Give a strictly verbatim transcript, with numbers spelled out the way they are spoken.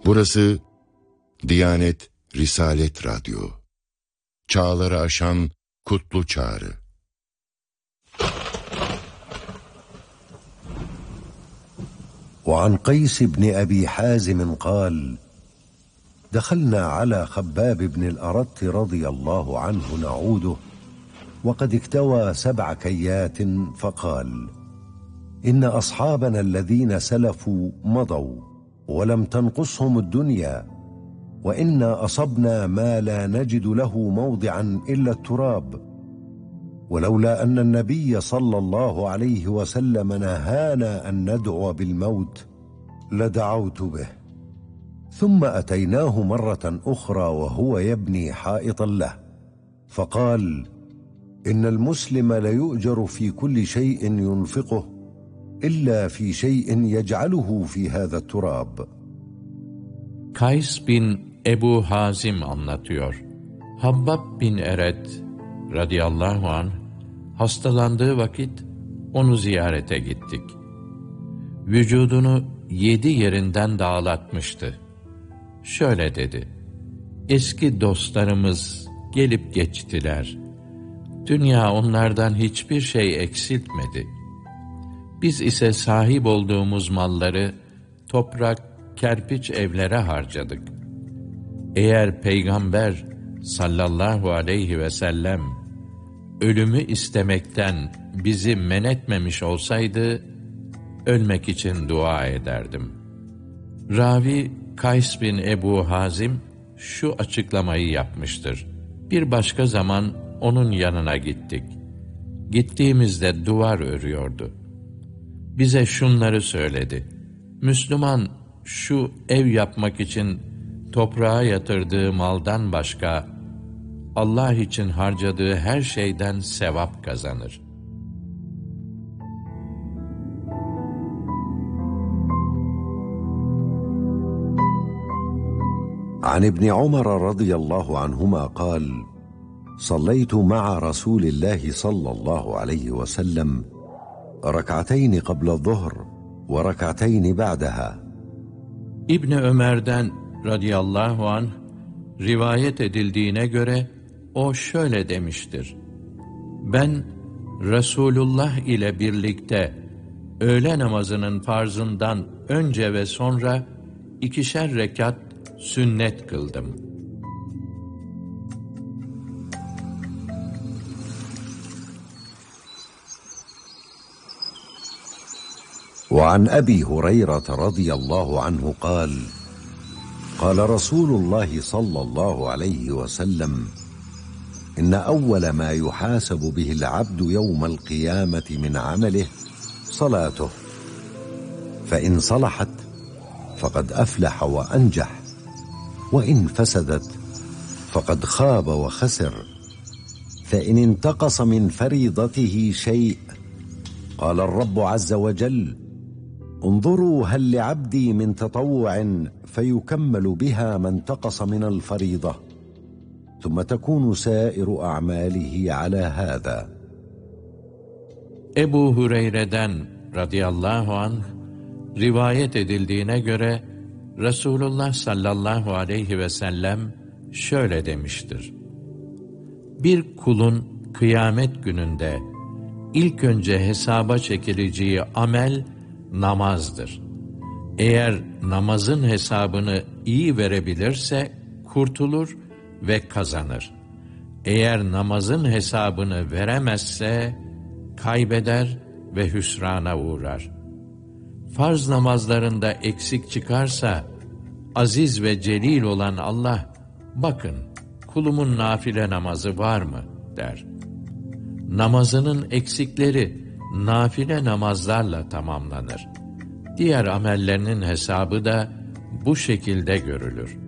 Burası Diyanet Risalet Radyo. Çağları aşan kutlu çağrı. وعن قيس بن أبي حازم قال: دخلنا على خباب بن الأرت رضي الله عنه نعوده وقد اكتوى سبع كيات، فقال: إن أصحابنا الذين سلفوا مضوا ولم تنقصهم الدنيا، وإنا أصبنا ما لا نجد له موضعا إلا التراب، ولولا أن النبي صلى الله عليه وسلم نهانا أن ندعو بالموت لدعوت به. ثم أتيناه مرة أخرى وهو يبني حائطا له، فقال: إن المسلم ليؤجر في كل شيء ينفقه إلا في شيء يجعله في هذا التراب. Kays bin Ebu Hazim anlatıyor. Habbab bin Eret radıyallahu anh hastalandığı vakit onu ziyarete gittik. Vücudunu yedi yerinden dağlatmıştı. Şöyle dedi: eski dostlarımız gelip geçtiler. Dünya onlardan hiçbir şey eksiltmedi. Biz ise sahip olduğumuz malları toprak, kerpiç evlere harcadık. Eğer Peygamber sallallahu aleyhi ve sellem ölümü istemekten bizi men etmemiş olsaydı, ölmek için dua ederdim. Ravi Kays bin Ebu Hazim şu açıklamayı yapmıştır: bir başka zaman onun yanına gittik. Gittiğimizde duvar örüyordu. Bize şunları söyledi: Müslüman şu ev yapmak için toprağa yatırdığı maldan başka Allah için harcadığı her şeyden sevap kazanır. عن ابن عمر رضي الله عنهما قال: صليت مع رسول الله صلى الله عليه وسلم ركعتين قبل الظهر وركعتين بعدها. İbni Ömer'den radıyallahu anh rivayet edildiğine göre o şöyle demiştir: ben Resulullah ile birlikte öğle namazının farzından önce ve sonra ikişer rekat sünnet kıldım. وعن أبي هريرة رضي الله عنه قال: قال رسول الله صلى الله عليه وسلم: إن أول ما يحاسب به العبد يوم القيامة من عمله صلاته، فإن صلحت فقد أفلح وأنجح، وإن فسدت فقد خاب وخسر. فإن انتقص من فريضته شيء قال الرب عز وجل: انظروا هل لعبدي من تطوع فيكمل بها ما انتقص من الفريضة، ثم تكون سائر أعماله على هذا. Ebu Hureyre'den radıyallahu anh rivayet edildiğine göre Resulullah sallallahu aleyhi ve sellem şöyle demiştir: bir kulun kıyamet gününde ilk önce hesaba çekileceği amel namazdır. Eğer namazın hesabını iyi verebilirse kurtulur ve kazanır. Eğer namazın hesabını veremezse kaybeder ve hüsrana uğrar. Farz namazlarında eksik çıkarsa aziz ve celil olan Allah, bakın kulumun nafile namazı var mı der. Namazının eksikleri nafile namazlarla tamamlanır. Diğer amellerinin hesabı da bu şekilde görülür.